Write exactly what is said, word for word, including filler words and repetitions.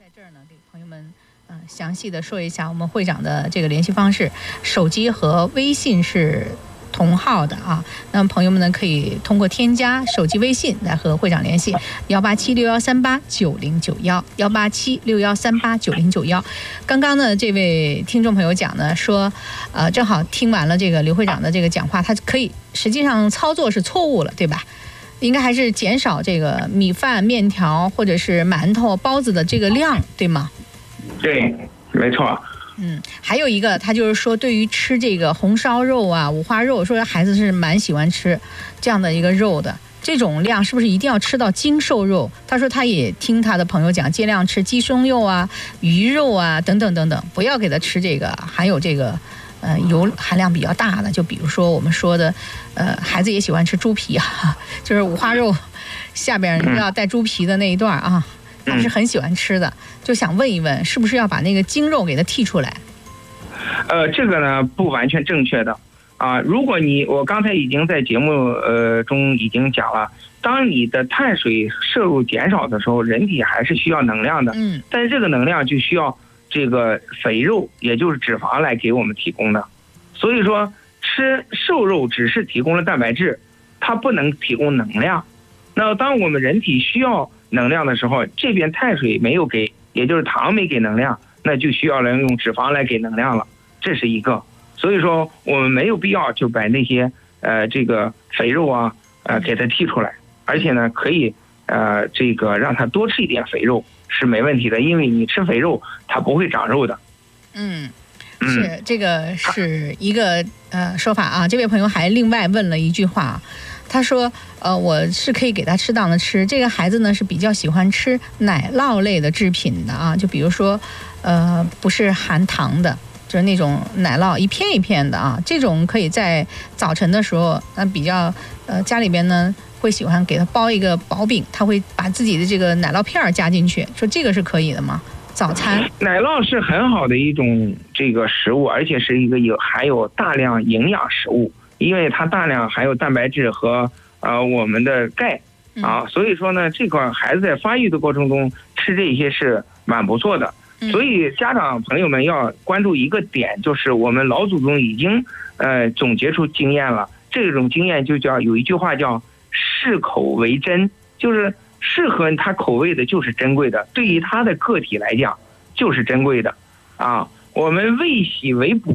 在这儿呢，给朋友们嗯、呃、详细的说一下我们会长的这个联系方式，手机和微信是同号的啊。那么朋友们呢，可以通过添加手机微信来和会长联系，幺八七六幺三八九零九幺，幺八七六幺三八九零九幺。刚刚呢，这位听众朋友讲呢说，呃，正好听完了这个刘会长的这个讲话，他可以实际上操作是错误了，对吧？应该还是减少这个米饭、面条或者是馒头、包子的这个量，对吗？ 对，没错。 嗯，还有一个，他就是说，对于吃这个红烧肉啊、五花肉，说孩子是蛮喜欢吃这样的一个肉的。这种量是不是一定要吃到精瘦肉？他说他也听他的朋友讲，尽量吃鸡胸肉啊、鱼肉啊等等等等，不要给他吃这个含有这个呃油含量比较大的。就比如说我们说的，呃，孩子也喜欢吃猪皮啊，就是五花肉下边要带猪皮的那一段啊。他是很喜欢吃的，就想问一问，是不是要把那个精肉给它剔出来？ 呃，这个呢不完全正确的啊。如果你我刚才已经在节目呃中已经讲了，当你的碳水摄入减少的时候，人体还是需要能量的。 嗯， 但是这个能量就需要这个肥肉，也就是脂肪来给我们提供的。所以说，吃瘦肉只是提供了蛋白质，它不能提供能量。那当我们人体需要能量的时候，这边碳水没有给，也就是糖没给能量，那就需要人用脂肪来给能量了，这是一个。所以说我们没有必要就把那些呃这个肥肉啊呃给它剔出来，而且呢可以呃这个让它多吃一点肥肉是没问题的，因为你吃肥肉它不会长肉的。 嗯，是这个是一个呃说法啊。这位朋友还另外问了一句话。他说呃我是可以给他适当的吃，这个孩子呢是比较喜欢吃奶酪类的制品的啊，就比如说呃不是含糖的，就是那种奶酪一片一片的啊，这种可以在早晨的时候那比较呃家里边呢会喜欢给他包一个薄饼，他会把自己的这个奶酪片加进去，说这个是可以的吗？早餐奶酪是很好的一种这个食物，而且是一个有含有大量营养食物，因为它大量含有蛋白质和呃我们的钙啊，所以说呢，这个孩子在发育的过程中吃这些是蛮不错的。所以家长朋友们要关注一个点，就是我们老祖宗已经呃总结出经验了，这种经验就叫有一句话叫适口为真，就是适合他口味的就是珍贵的，对于他的个体来讲就是珍贵的啊。我们为喜为补